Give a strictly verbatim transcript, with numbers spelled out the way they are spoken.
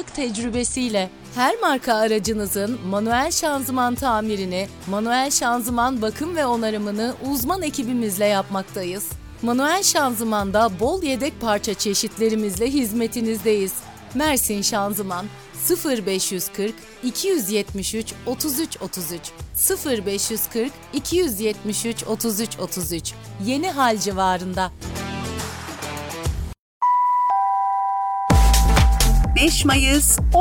yıllık tecrübesiyle her marka aracınızın manuel şanzıman tamirini, manuel şanzıman bakım ve onarımını uzman ekibimizle yapmaktayız. Manuel şanzımanda bol yedek parça çeşitlerimizle hizmetinizdeyiz. Mersin Şanzıman sıfır beş yüz kırk iki yüz yetmiş üç otuz üç otuz üç sıfır beş yüz kırk iki yüz yetmiş üç otuz üç otuz üç Yeni Hal civarında. beş Mayıs